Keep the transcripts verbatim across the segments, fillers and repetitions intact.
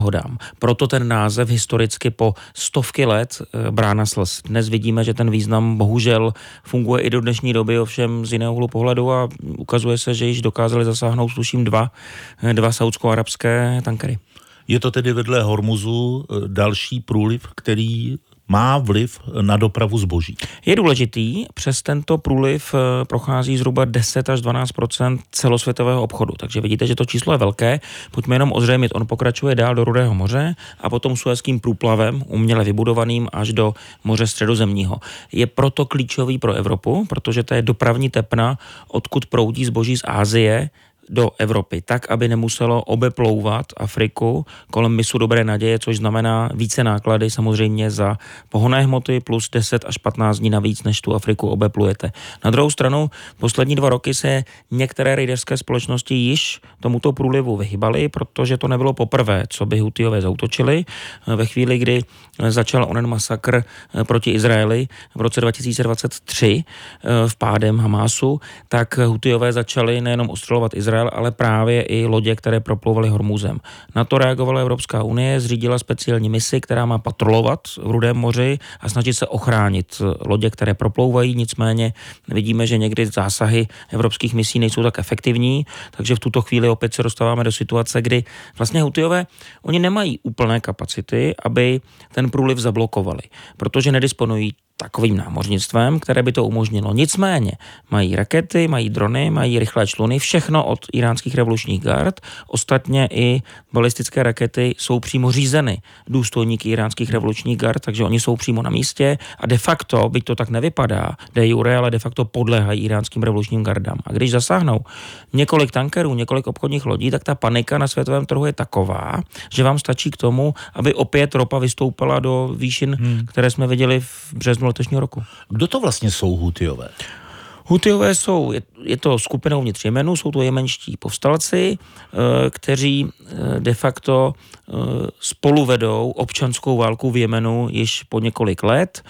hodám. Proto ten název historicky po stovky let brána slz. Dnes vidíme, že ten význam bohužel funguje i do dnešní doby, ovšem z jiného úhlu pohledu a ukazuje se, že již dokázali zasáhnout, sluším, dva, dva saúdsko-arabské tankery. Je to tedy vedle Hormuzu další průliv, který má vliv na dopravu zboží. Je důležitý, přes tento průliv prochází zhruba deset až dvanáct procent celosvětového obchodu, takže vidíte, že to číslo je velké. Pojďme jenom ozřejmit, on pokračuje dál do Rudého moře a potom Suezským průplavem, uměle vybudovaným až do moře Středozemního. Je proto klíčový pro Evropu, protože to je dopravní tepna, odkud proudí zboží z Asie do Evropy, tak, aby nemuselo obeplouvat Afriku kolem mysu Dobré naděje, což znamená více náklady samozřejmě za pohonné hmoty plus deset až patnáct dní navíc, než tu Afriku obeplujete. Na druhou stranu, poslední dva roky se některé rejderské společnosti již tomuto průlivu vyhybaly, protože to nebylo poprvé, co by Hutijové zaútočili. Ve chvíli, kdy začal onen masakr proti Izraeli v roce dva tisíce dvacet tři v pádem Hamásu, tak Hutijové začali nejenom ostřelovat Izrael, ale právě i lodě, které proplouvaly Hormuzem. Na to reagovala Evropská unie, zřídila speciální misi, která má patrolovat v Rudém moři a snažit se ochránit lodě, které proplouvají, nicméně vidíme, že někdy zásahy evropských misí nejsou tak efektivní, takže v tuto chvíli opět se dostáváme do situace, kdy vlastně Hutijové, oni nemají úplné kapacity, aby ten průliv zablokovali, protože nedisponují takovým námořnictvem, které by to umožnilo. Nicméně mají rakety, mají drony, mají rychlé čluny, všechno od iránských revolučních gard. Ostatně i balistické rakety jsou přímo řízeny důstojníky iránských revolučních gard, takže oni jsou přímo na místě a de facto, byť to tak nevypadá, de jure, ale de facto podléhají iránským revolučním gardám. A když zasáhnou několik tankerů, několik obchodních lodí, tak ta panika na světovém trhu je taková, že vám stačí k tomu, aby opět ropa vystoupala do výšin, hmm. které jsme viděli v březnu letošního roku. Kdo to vlastně jsou Hutijové? Hutijové jsou, je, je to skupina uvnitř Jemenu, jsou to jemenští povstalci, e, kteří e, de facto e, spolu vedou občanskou válku v Jemenu již po několik let.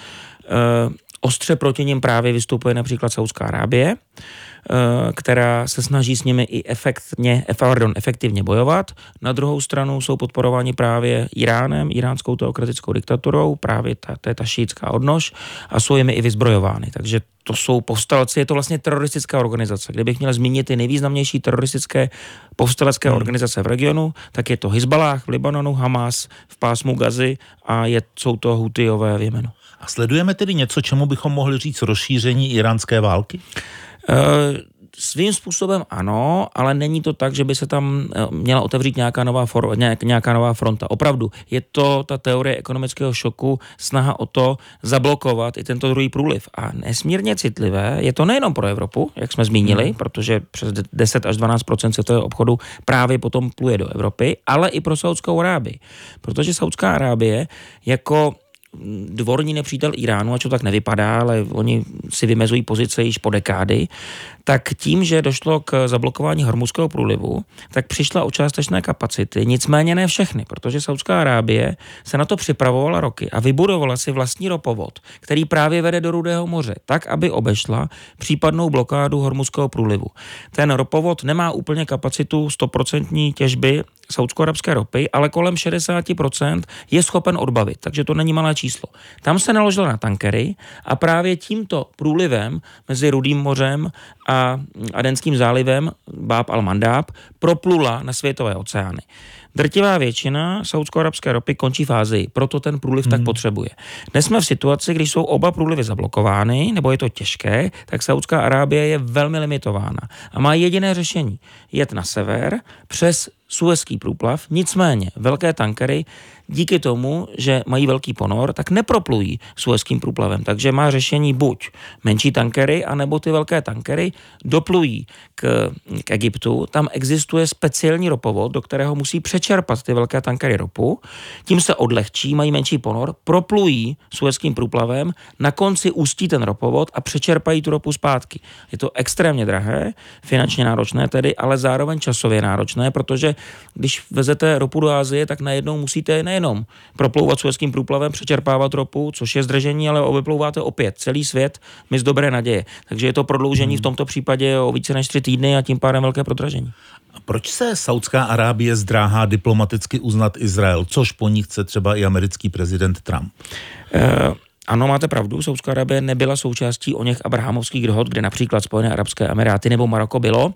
E, ostře proti nim právě vystupuje například Saudská Arábie, která se snaží s nimi i efektně, pardon, efektivně bojovat. Na druhou stranu jsou podporováni právě Iránem, iránskou teokratickou diktaturou, právě ta, to je ta šíitská odnož a jsou jimi i vyzbrojovány. Takže to jsou povstalci, je to vlastně teroristická organizace. Kdybych měl zmínit ty nejvýznamnější teroristické povstalecké hmm. organizace v regionu, tak je to Hizballáh v Libanonu, Hamás v pásmu Gazy a je, jsou to Hutijové v Jemenu. A sledujeme tedy něco, čemu bychom mohli říct rozšíření iránské války? Uh, svým způsobem ano, ale není to tak, že by se tam měla otevřít nějaká nová, for, nějak, nějaká nová fronta. Opravdu, je to ta teorie ekonomického šoku, snaha o to zablokovat i tento druhý průliv. A nesmírně citlivé je to nejenom pro Evropu, jak jsme zmínili, hmm. protože přes deset až dvanáct procent světového obchodu právě potom pluje do Evropy, ale i pro Saudskou Arábii. Protože Saudská Arábie jako dvorní nepřítel Iránu, ač to tak nevypadá, ale oni si vymezují pozice již po dekády, tak tím, že došlo k zablokování Hormuzského průlivu, tak přišla o částečné kapacity, nicméně ne všechny, protože Saudská Arábie se na to připravovala roky a vybudovala si vlastní ropovod, který právě vede do Rudého moře, tak, aby obešla případnou blokádu Hormuzského průlivu. Ten ropovod nemá úplně kapacitu sto procent těžby saúdsko-arabské ropy, ale kolem šedesát procent je schopen odbavit, takže to není malé číslo. Tam se naložilo na tankery a právě tímto průlivem mezi Rudým mořem a Adenským zálivem Báb al-Mandab proplula na světové oceány. Drtivá většina saúdsko-arabské ropy končí v Asii, proto ten průliv hmm. tak potřebuje. Dnes jsme v situaci, když jsou oba průlivy zablokovány, nebo je to těžké, tak Saudská Arábie je velmi limitována a má jediné řešení. Jet na sever přes Suezský průplav, nicméně velké tankery díky tomu, že mají velký ponor, tak neproplují Suezským průplavem. Takže má řešení buď menší tankery, anebo ty velké tankery doplují k, k Egyptu. Tam existuje speciální ropovod, do kterého musí přečerpat ty velké tankery ropu. Tím se odlehčí, mají menší ponor, proplují Suezským průplavem, na konci ústí ten ropovod a přečerpají tu ropu zpátky. Je to extrémně drahé, finančně náročné tedy, ale zároveň časově náročné, protože když vezete ropu do Asie, tak najednou musíte nejenom proplouvat Suezským průplavem, přečerpávat ropu, což je zdržení, ale obeplouváte opět celý svět my z dobré naděje. Takže je to prodloužení v tomto případě o více než tři týdny a tím pádem velké prodražení. A proč se Saudská Arábie zdráhá diplomaticky uznat Izrael, což po ní chce třeba i americký prezident Trump? Uh, Ano, máte pravdu, Saudská Arábie nebyla součástí oněch abrahamovských dohod, kde například Spojené arabské emiráty nebo Maroko bylo.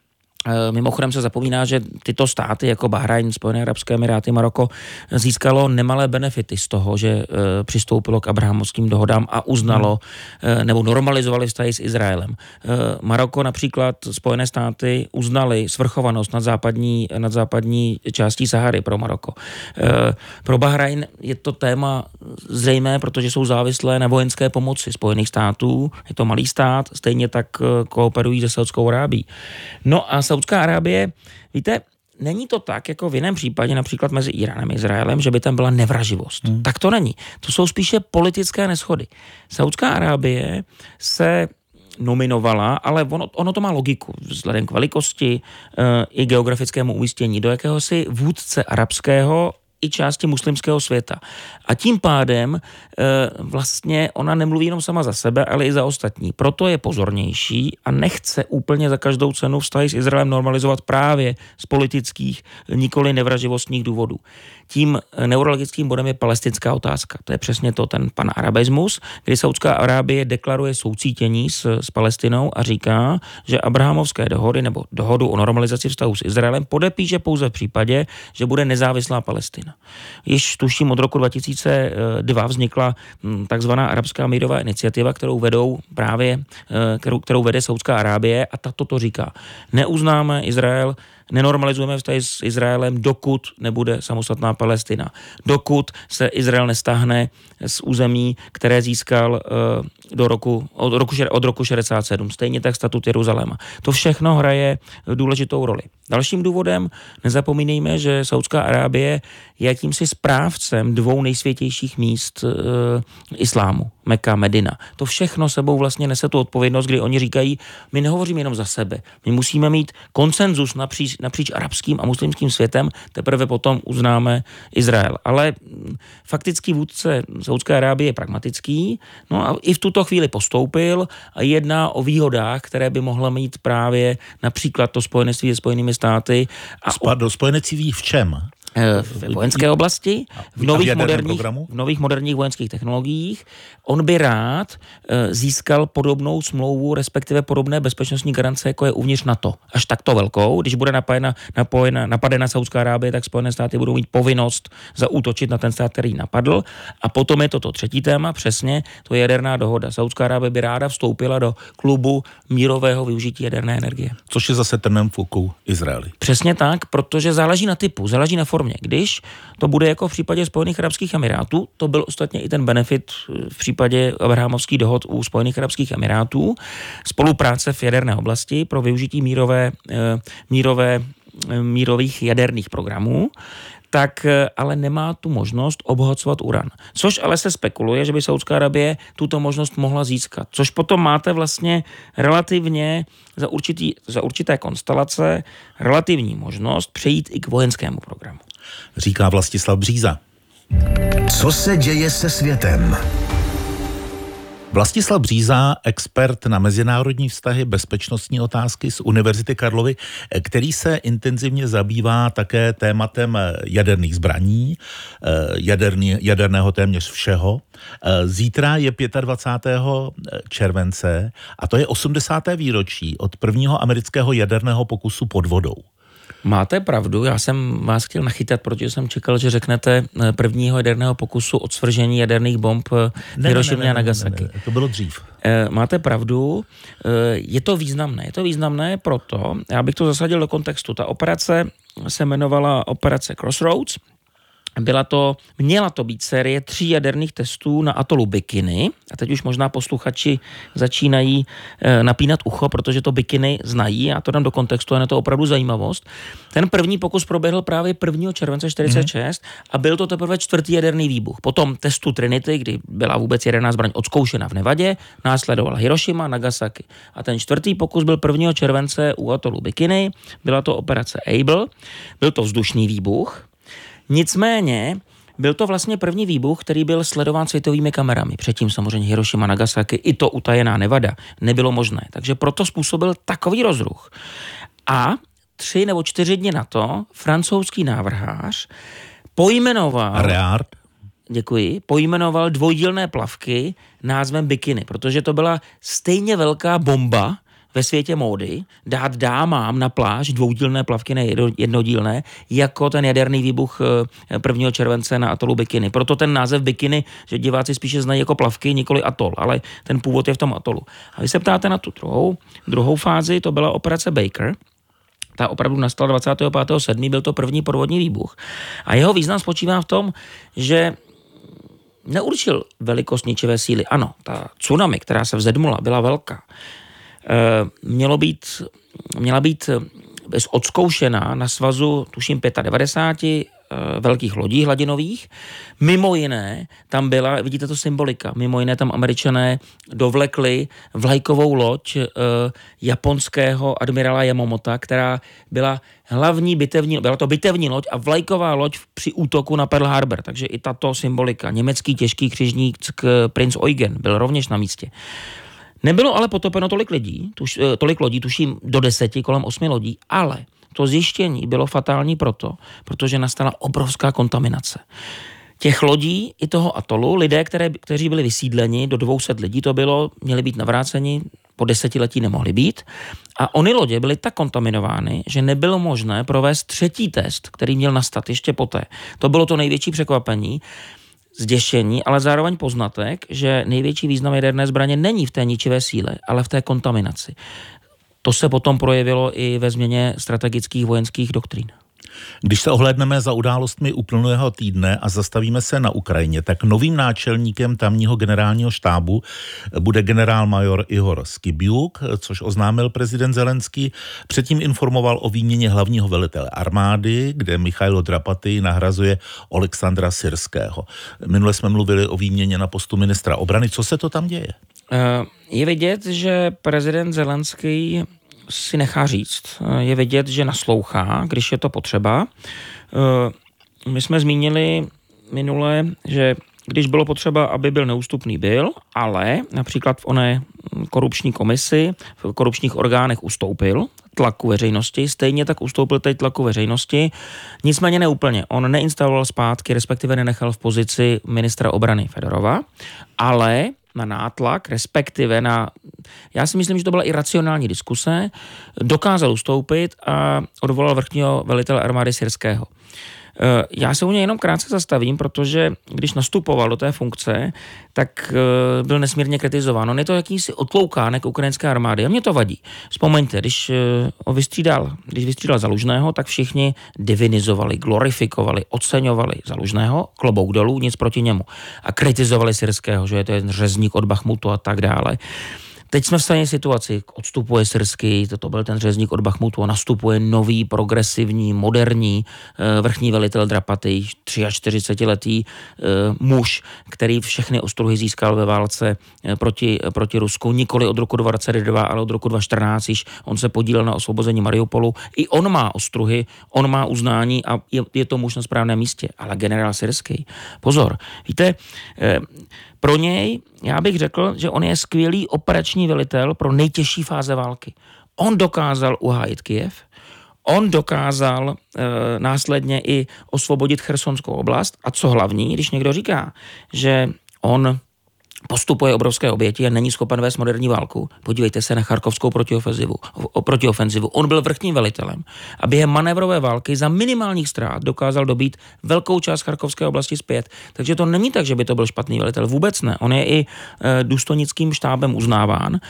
Mimochodem se zapomíná, že tyto státy jako Bahrajn, Spojené arabské emiráty, Maroko získalo nemalé benefity z toho, že e, přistoupilo k abrahamovským dohodám a uznalo e, nebo normalizovali vztahy s Izraelem. E, Maroko například, Spojené státy uznali svrchovanost nad západní, nad západní částí Sahary pro Maroko. E, pro Bahrajn je to téma zřejmé, protože jsou závislé na vojenské pomoci Spojených států. Je to malý stát, stejně tak kooperují se Saudskou Arábií. No a Saudská Arábie, víte, není to tak, jako v jiném případě, například mezi Iránem a Izraelem, že by tam byla nevraživost. Hmm. Tak to není. To jsou spíše politické neshody. Saudská Arábie se nominovala, ale ono, ono to má logiku vzhledem k velikosti e, i geografickému umístění do jakéhosi vůdce arabského i části muslimského světa. A tím pádem e, vlastně ona nemluví jenom sama za sebe, ale i za ostatní. Proto je pozornější a nechce úplně za každou cenu vztahy s Izraelem normalizovat právě z politických, nikoli nevraživostních důvodů. Tím neurologickým bodem je palestinská otázka. To je přesně to, ten panarabismus, kdy Saudská Arábie deklaruje soucítění s, s Palestinou a říká, že abrahamovské dohody nebo dohodu o normalizaci vztahu s Izraelem podepíše pouze v případě, že bude nezávislá Palestina. Již tuším od roku dva tisíce dva vznikla takzvaná arabská mírová iniciativa, kterou vedou právě, kterou, kterou vede Saudská Arábie a tato to říká. Neuznáme Izrael, nenormalizujeme vztahy s Izraelem, dokud nebude samostatná Palestina. Dokud se Izrael nestáhne z území, které získal do roku, od, roku, od roku šedesát sedm. Stejně tak statut Jeruzaléma. To všechno hraje důležitou roli. Dalším důvodem, nezapomínejme, že Saudská Arábie je jakýmsi správcem dvou nejsvětějších míst e, islámu, Mekka, Medina. To všechno sebou vlastně nese tu odpovědnost, kdy oni říkají, my nehovoříme jenom za sebe, my musíme mít konsenzus napříč, napříč arabským a muslimským světem, teprve potom uznáme Izrael. Ale faktický vůdce Saudské Arábie je pragmatický, no a i v tuto chvíli postoupil a jedná o výhodách, které by mohla mít právě například to spojenectví se Spojenými státy. A Spadl spojenectví v čem? V vojenské oblasti, v nových, moderních, v nových moderních vojenských technologiích. On by rád e, získal podobnou smlouvu, respektive podobné bezpečnostní garance, jako je uvnitř NATO. Až takto velkou, když bude napojena, napojena, napadena Saudská Arábie, tak Spojené státy budou mít povinnost zaútočit na ten stát, který napadl. A potom je to to třetí téma, přesně, to je jaderná dohoda. Saudská Arábie by ráda vstoupila do klubu mírového využití jaderné energie. Což je zase trnem v oku Izraeli. Přesně tak, protože záleží na typu, záleží na formě. Když to bude jako v případě Spojených arabských emirátů, to byl ostatně i ten benefit v případě abrahamovských dohod u Spojených arabských emirátů, spolupráce v jaderné oblasti pro využití mírové, mírové, mírových jaderných programů, tak ale nemá tu možnost obohacovat uran. Což ale se spekuluje, že by Saudská Arabie tuto možnost mohla získat. Což potom máte vlastně relativně za, určitý, za určité konstelace relativní možnost přejít i k vojenskému programu. Říká Vlastislav Bříza. Co se děje se světem? Vlastislav Bříza, expert na mezinárodní vztahy, bezpečnostní otázky z Univerzity Karlovy, který se intenzivně zabývá také tématem jaderných zbraní, jaderný, jaderného téměř všeho. Zítra je dvacátého pátého července a to je osmdesáté výročí od prvního amerického jaderného pokusu pod vodou. Máte pravdu, já jsem vás chtěl nachytat, protože jsem čekal, že řeknete prvního jaderného pokusu od svržení jaderných bomb v Hirošimě a Nagasaki. Ne, ne, ne, to bylo dřív. Máte pravdu, je to významné. Je to významné proto, já bych to zasadil do kontextu. Ta operace se jmenovala operace Crossroads. Byla to, měla to být série tří jaderných testů na atolu Bikini. A teď už možná posluchači začínají e, napínat ucho, protože to Bikini znají. Já to dám do kontextu, a je to opravdu zajímavost. Ten první pokus proběhl právě prvního července čtyřicet šest mm-hmm. a byl to teprve čtvrtý jaderný výbuch. Potom testu Trinity, kdy byla vůbec jaderná zbraň odzkoušena v Nevadě, následovala Hirošima, Nagasaki. A ten čtvrtý pokus byl prvního července u atolu Bikini. Byla to operace Able. Byl to vzdušný výbuch. Nicméně byl to vlastně první výbuch, který byl sledován světovými kamerami. Předtím samozřejmě Hirošima, Nagasaki, i to utajená Nevada nebylo možné. Takže proto způsobil takový rozruch. A tři nebo čtyři dny na to francouzský návrhář pojmenoval... Reard. Děkuji. Pojmenoval dvojdílné plavky názvem Bikini, protože to byla stejně velká bomba ve světě módy dát dámám na pláž dvoudílné plavky, ne jednodílné, jako ten jaderný výbuch prvního července na atolu Bikini. Proto ten název Bikini, že diváci spíše znají jako plavky, nikoli atol, ale ten původ je v tom atolu. A vy se ptáte na tu druhou, druhou fázi, to byla operace Baker. Ta opravdu nastala dvacátého pátého sedmého byl to první podvodní výbuch. A jeho význam spočívá v tom, že neurčil velikost ničivé síly. Ano, ta tsunami, která se vzedmula, byla velká. Mělo být, měla být odzkoušená na svazu, tuším, devadesát pět velkých lodí hladinových. Mimo jiné, tam byla, vidíte to symbolika, mimo jiné tam Američané dovlekli vlajkovou loď eh, japonského admirála Yamamota, která byla hlavní bitevní, byla to bitevní loď a vlajková loď při útoku na Pearl Harbor, takže i tato symbolika. Německý těžký křižník Prinz Eugen byl rovněž na místě. Nebylo ale potopeno tolik lidí, tuž, tolik lodí, tuším do deseti, kolem osmi lodí, ale to zjištění bylo fatální proto, protože nastala obrovská kontaminace. Těch lodí i toho atolu, lidé, které, kteří byli vysídleni, do dvou set lidí to bylo, měli být navráceni, po desetiletí nemohli být. A ony lodě byly tak kontaminovány, že nebylo možné provést třetí test, který měl nastat ještě poté. To bylo to největší překvapení, zděšení, ale zároveň poznatek, že největší význam jaderné zbraně není v té ničivé síle, ale v té kontaminaci. To se potom projevilo i ve změně strategických vojenských doktrín. Když se ohlédneme za událostmi uplynulého týdne a zastavíme se na Ukrajině, tak novým náčelníkem tamního generálního štábu bude generálmajor Ihor Skibiuk, což oznámil prezident Zelenský. Předtím informoval o výměně hlavního velitele armády, kde Michailo Drapaty nahrazuje Oleksandra Syrského. Minule jsme mluvili o výměně na postu ministra obrany. Co se to tam děje? Je vidět, že prezident Zelenský si nechá říct. Je vidět, že naslouchá, když je to potřeba. My jsme zmínili minule, že když bylo potřeba, aby byl neústupný, byl, ale například v oné korupční komisi, v korupčních orgánech ustoupil tlaku veřejnosti, stejně tak ustoupil teď tlaku veřejnosti, nicméně neúplně. On neinstaloval zpátky, respektive nenechal v pozici ministra obrany Fedorova, ale na nátlak, respektive na, já si myslím, že to byla i racionální diskuse, dokázal ustoupit a odvolal vrchního velitele armády Syrského. Já se u něj jenom krátce zastavím, protože když nastupoval do té funkce, tak byl nesmírně kritizován. On je to jakýsi otloukánek ukrajinské armády a mě to vadí. Vzpomeňte, když ho vystřídal, když vystřídal Zalužného, tak všichni divinizovali, glorifikovali, oceňovali Zalužného, klobouk dolů, nic proti němu. A kritizovali Syrského, že je to jen řezník od Bachmutu a tak dále. Teď jsme v stejné situaci, odstupuje Syrský, to byl ten řezník od Bachmutu a nastupuje nový, progresivní, moderní vrchní velitel Drapaty, čtyřicetiletý muž, který všechny ostruhy získal ve válce proti, proti Rusku, nikoli od roku dvacet dva, ale od roku dvacet čtrnáct, již on se podílel na osvobození Mariupolu. I on má ostruhy, on má uznání a je, je to muž na správném místě, ale generál Syrský, pozor, víte, pro něj, já bych řekl, že on je skvělý operační velitel pro nejtěžší fáze války. On dokázal uhájit Kyjev, on dokázal e, následně i osvobodit Chersonskou oblast a co hlavní, když někdo říká, že on postupuje obrovské oběti a není schopen vést moderní válku. Podívejte se na charkovskou protiofenzivu. protiofenzivu. On byl vrchním velitelem a během manévrové války za minimálních ztrát dokázal dobít velkou část charkovské oblasti zpět. Takže to není tak, že by to byl špatný velitel. Vůbec ne. On je i e, důstojnickým štábem uznáván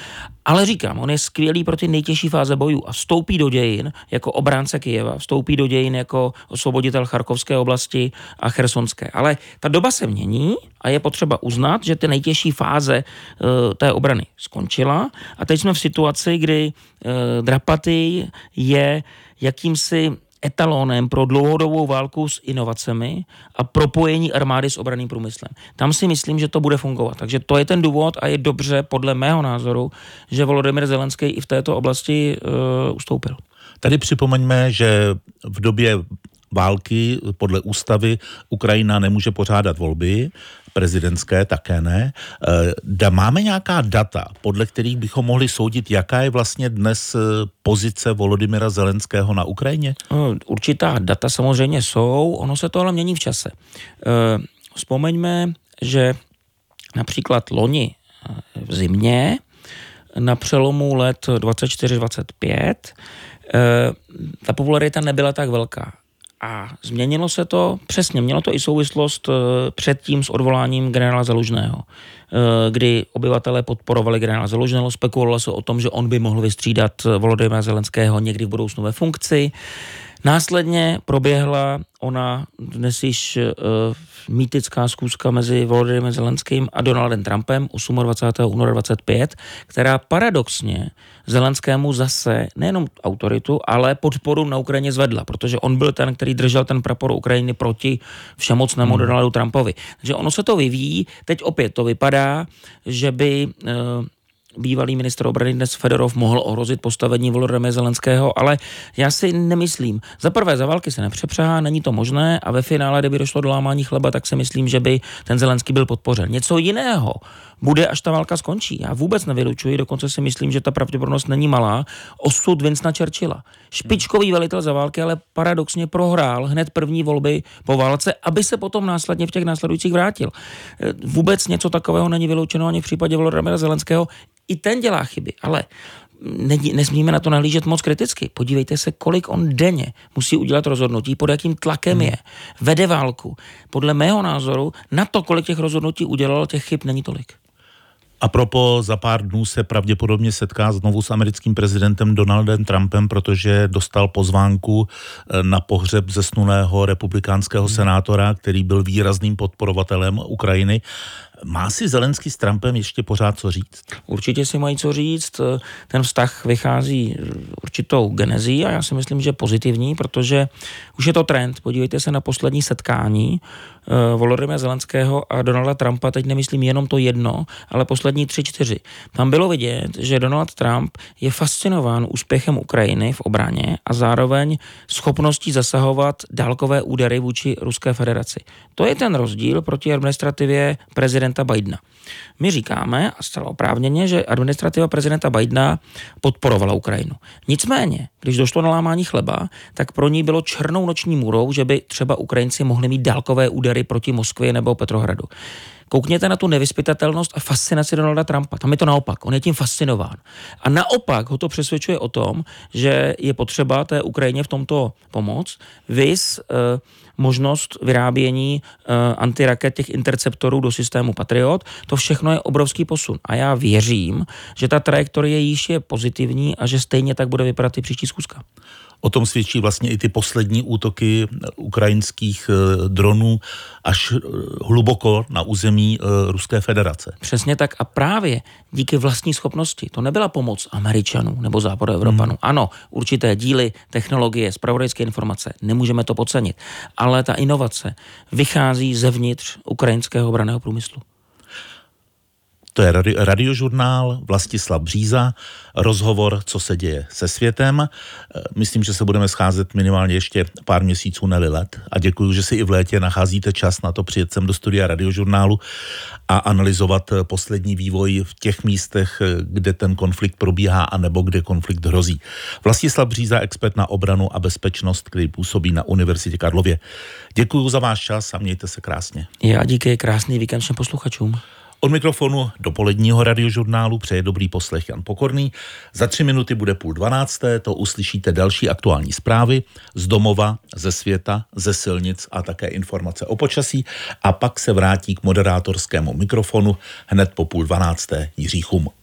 Ale říkám, on je skvělý pro ty nejtěžší fáze bojů a vstoupí do dějin jako obránce Kyjeva, vstoupí do dějin jako osvoboditel Charkovské oblasti a Chersonské. Ale ta doba se mění a je potřeba uznat, že ty nejtěžší fáze uh, té obrany skončila a teď jsme v situaci, kdy uh, Drapatý je jakýmsi etalonem pro dlouhodobou válku s inovacemi a propojení armády s obranným průmyslem. Tam si myslím, že to bude fungovat. Takže to je ten důvod a je dobře, podle mého názoru, že Volodymyr Zelenský i v této oblasti uh, ustoupil. Tady připomeňme, že v době války podle ústavy Ukrajina nemůže pořádat volby, prezidentské také ne. Da, máme nějaká data, podle kterých bychom mohli soudit, jaká je vlastně dnes pozice Volodymyra Zelenského na Ukrajině? Určitá data samozřejmě jsou, ono se to ale mění v čase. Vzpomeňme, že například loni v zimě na přelomu let dvacet čtyři dvacet pět ta popularita nebyla tak velká. A změnilo se to, přesně, mělo to i souvislost předtím s odvoláním generála Zalužného, kdy obyvatelé podporovali generála Zalužného, spekulovalo se o tom, že on by mohl vystřídat Volodymyra Zelenského někdy v budoucnu ve funkci. Následně proběhla ona dnes již uh, mýtická schůzka mezi Volodymyrem Zelenským a Donaldem Trumpem dvacátého osmého února dvacet pět, která paradoxně Zelenskému zase nejenom autoritu, ale podporu na Ukrajině zvedla, protože on byl ten, který držel ten prapor Ukrajiny proti všemocnému hmm. Donaldu Trumpovi. Takže ono se to vyvíjí, teď opět to vypadá, že by Uh, bývalý ministr obrany dnes Fedorov mohl ohrozit postavení Volodymyra Zelenského, ale já si nemyslím. Za prvé, za války se nepřepřahá, není to možné a ve finále, kdyby došlo do lámání chleba, tak si myslím, že by ten Zelenský byl podpořen. Něco jiného bude, až ta válka skončí. Já vůbec nevylučuji, dokonce si myslím, že ta pravděpodobnost není malá. Osud Winstona Churchilla. Špičkový velitel za války, ale paradoxně prohrál hned první volby po válce, aby se potom následně v těch následujících vrátil. Vůbec něco takového není vyloučeno ani v případě Volodymyra Zelenského. I ten dělá chyby, ale ne, nesmíme na to nahlížet moc kriticky. Podívejte se, kolik on denně musí udělat rozhodnutí, pod jakým tlakem hmm. je. Vede válku. Podle mého názoru na to, kolik těch rozhodnutí udělal, těch chyb není tolik. A propo, za pár dnů se pravděpodobně setká znovu s americkým prezidentem Donaldem Trumpem, protože dostal pozvánku na pohřeb zesnulého republikánského senátora, který byl výrazným podporovatelem Ukrajiny. Má si Zelenský s Trumpem ještě pořád co říct? Určitě si mají co říct. Ten vztah vychází určitou genezí a já si myslím, že pozitivní, protože už je to trend. Podívejte se na poslední setkání Volodymyra Zelenského a Donalda Trumpa, teď nemyslím jenom to jedno, ale poslední tři, čtyři. Tam bylo vidět, že Donald Trump je fascinován úspěchem Ukrajiny v obraně a zároveň schopností zasahovat dálkové údery vůči Ruské federaci. To je ten rozdíl proti administrativě prezidenta Bidena. My říkáme, a zcela oprávněně, že administrativa prezidenta Bidena podporovala Ukrajinu. Nicméně, když došlo na lámání chleba, tak pro ní bylo černou noční můrou, že by třeba Ukrajinci mohli mít dálkové údery proti Moskvě nebo Petrohradu. Koukněte na tu nevyzpytatelnost a fascinaci Donalda Trumpa. Tam je to naopak. On je tím fascinován. A naopak ho to přesvědčuje o tom, že je potřeba té Ukrajině v tomto pomoct. Vys eh, možnost vyrábění eh, antiraket těch interceptorů do systému Patriot. To všechno je obrovský posun. A já věřím, že ta trajektorie již je pozitivní a že stejně tak bude vypadat i příští schůzka. O tom svědčí vlastně i ty poslední útoky ukrajinských dronů až hluboko na území Ruské federace. Přesně tak a právě díky vlastní schopnosti. To nebyla pomoc Američanů nebo Západoevropanů. Hmm. Ano, určité díly, technologie, zpravodajské informace, nemůžeme to podcenit. Ale ta inovace vychází zevnitř ukrajinského obranného průmyslu. To je radio, radiožurnál Vlastislav Bříza, rozhovor, co se děje se světem. Myslím, že se budeme scházet minimálně ještě pár měsíců, ne let. A děkuji, že si i v létě nacházíte čas na to přijet sem do studia radiožurnálu a analyzovat poslední vývoj v těch místech, kde ten konflikt probíhá a nebo kde konflikt hrozí. Vlastislav Bříza, expert na obranu a bezpečnost, který působí na Univerzitě Karlově. Děkuji za váš čas a mějte se krásně. Já díky, krásný víkend všem posluchačům. Od mikrofonu dopoledního radiožurnálu přeje dobrý poslech Jan Pokorný. Za tři minuty bude půl dvanácté, to uslyšíte další aktuální zprávy z domova, ze světa, ze silnic a také informace o počasí a pak se vrátí k moderátorskému mikrofonu hned po půl dvanácté Jiří Chum.